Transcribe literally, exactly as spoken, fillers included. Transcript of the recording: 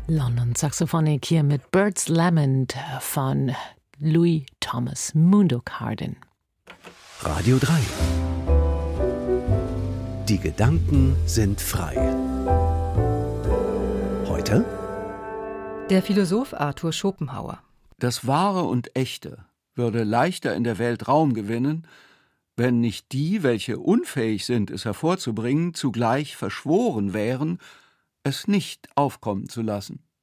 London Saxophonik hier mit Bird's Lament von Louis Thomas Munduk-Hardin. Radio drei. Die Gedanken sind frei. Heute der Philosoph Arthur Schopenhauer. Das Wahre und Echte würde leichter in der Welt Raum gewinnen, wenn nicht die, welche unfähig sind, es hervorzubringen, zugleich verschworen wären, es nicht aufkommen zu lassen.